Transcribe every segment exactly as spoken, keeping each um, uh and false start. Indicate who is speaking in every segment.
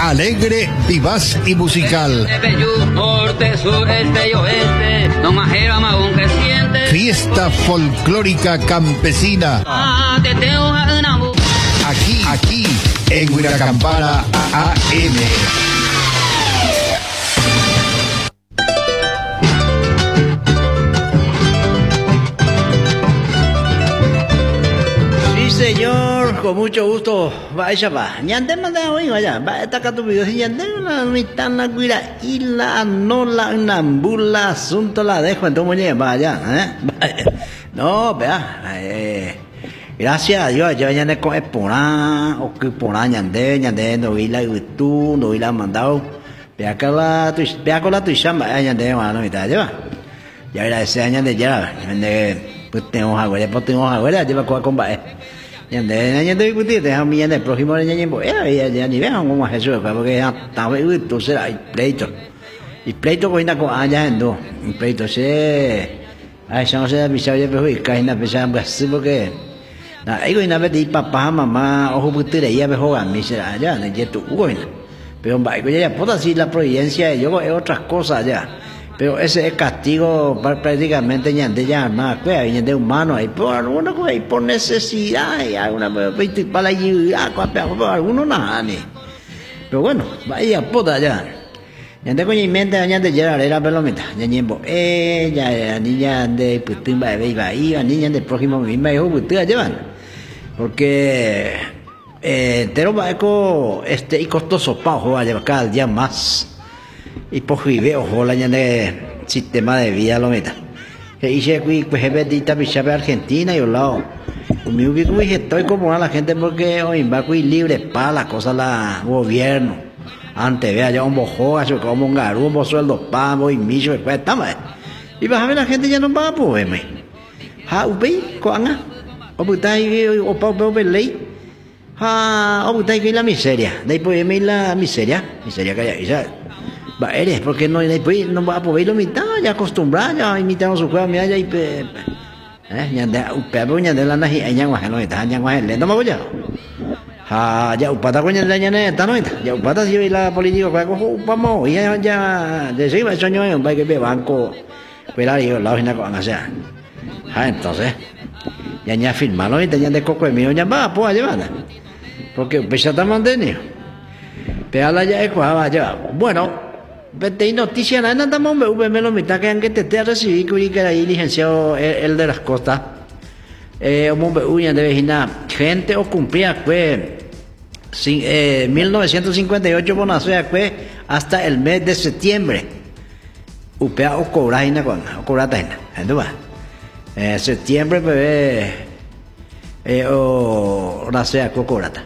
Speaker 1: alegre, vivaz y musical.
Speaker 2: Norte, sur, este y oeste, no majera, magún creciente.
Speaker 1: Fiesta folclórica campesina.
Speaker 2: Ah, te tengo una mu-
Speaker 1: Aquí, aquí, en Huiracampara A M.
Speaker 3: Señor, con mucho gusto, vaya va. Ñande manda hoy, vaya, va esta acá tu video, ñande la mitana guira y la no la nambula asunto la dejo en tu muñeca, vaya, eh. No, vea, eh, gracias a Dios, yo ñande con espora, o que pora ñande, ñande no vi la YouTube, no vi la mandado, vea que la tu, vea con la tu chamba, ñande, mano, mitad, ya. Ya agradece ñande ya, ñande, pues tengo agua, ya pues tengo agua, ya lleva con combate. Ñande ñande kuti te ham ñande próximo ñande bo ya ya ni vean cómo es eso porque ya estaba tú será el pleito y pleito con ina con allá endo el pleito se ay son se bisaye pero y caina pesa basi porque na ai ina be di papá mamá ojo puti de ya be jogan mi será allá ne tu ugoina pero va ya puta así la providencia yo es otras cosas ya. Pero ese es castigo prácticamente ñande ya más pues ñande humano ahí por alguna cosa y por necesidad y alguna para ayudar por alguno nada ni pero bueno vaya puta ya ñande con mi mente ñande ya era pelomita ñembo eh ya niña de putin va va ahí niña del próximo misma hijo putin llevan porque eh pero va eco este y costoso pa joder cada día más y por vive ojo la ñande sistema de vida lo meta que hice que pues hebedita bichabe Argentina y al lado mi ubico y estoy como a la gente porque hoy va a libre para las cosas la gobierno antes vea ya un bojo eso como un garu un sueldo pavo y millo después estamos y vas a ver la gente ya no va a poderme ha ubi coanga o putai o pau pau ley ha o putai que la miseria de poderme la miseria miseria que ya va eres porque no después no va a poder mitad ya acostumbrado ya imitamos su juego mira ya y pe eh ya de upeo ya de la nahi añan wa no está añan wa le no me voy ya ha ya upata con ya ya está no está ya upata si la política va cojo vamos ya ya de sí va soño en va que ve banco pero yo la vaina con allá ah entonces ya ya firmaron y tenían de coco mío ya va pues llevar porque pesa tan mantenido pero la ya es cuava ya bueno Vete noticia nada andamos me me lo mitad que aunque te te recibí que era ahí licenciado el, el de las costas eh un bombe uña de vecina gente o cumplía pues sin eh mil novecientos cincuenta y ocho bonazo pues hasta el mes de septiembre upea o cobraina con o cobrata anda eh septiembre pues eh o la sea cobrata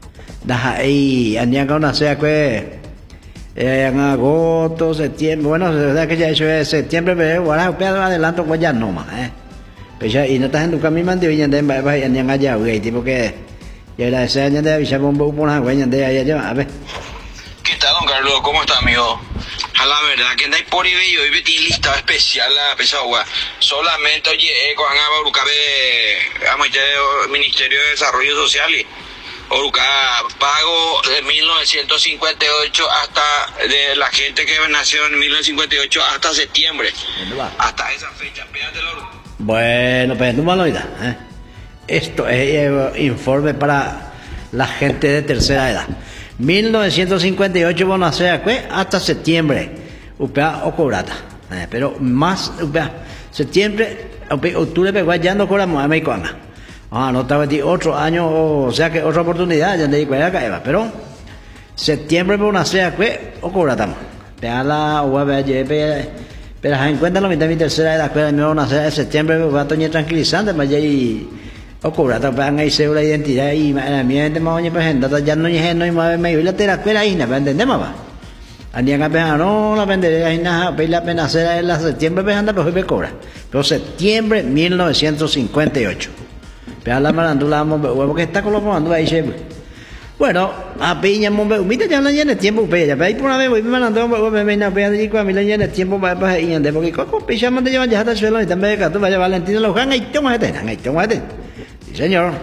Speaker 3: da ahí andía con una sea pues Eh, en agosto, septiembre, bueno, la verdad que ya eso es septiembre, pero ahora pedo adelanto pues ya no más, eh. Pues ya y no estás en tu camino man de viñan de va en en allá, güey, tipo que ya era ese año de avisar bombo por una güey de allá, a ver.
Speaker 4: ¿Qué tal, don Carlos? ¿Cómo está, amigo? A la verdad que andáis por ahí hoy metí lista especial la pesagua. Solamente oye, con a Urucabe, a Ministerio de Desarrollo Social y Oruca, pago de mil novecientos cincuenta y ocho hasta de la gente que nació en mil novecientos cincuenta y ocho hasta septiembre. Hasta esa fecha, pégate Oruca.
Speaker 3: Bueno, pues no malo vida, ¿eh? Esto es eh, informe para la gente de tercera edad. mil novecientos cincuenta y ocho bueno, hacer hasta septiembre. Upea o cobrata. Eh, pero más upea septiembre, octubre pegó ya no cobramos a Mexicoana. Ah, no estaba de otro año, o sea que otra oportunidad, ya de cuál era pero septiembre por una sea que o cobratamos. Pega la o a ver, pero en cuenta la mitad de mi tercera edad, que me una sea de septiembre, va a toñar tranquilizante, más ya y o cobrata para ahí se la identidad y la mía de más oye pues ya no es no y más me y la tera cuela ahí, ¿no entendemos va? Andía que pena no la venderé ahí nada, pe la pena hacer en la septiembre pues anda pues me cobra. Pero septiembre mil novecientos cincuenta y ocho. Pero la marandula porque está con los mandos ahí se bueno a piña mombe mira ya la llena tiempo pe ya ahí por una vez voy me mandando me me na pe allí con mi la llena tiempo para para y ande porque coco picha manda llevar ya hasta suelo y también que tú vaya Valentina lo han ahí toma este ahí toma este sí señor.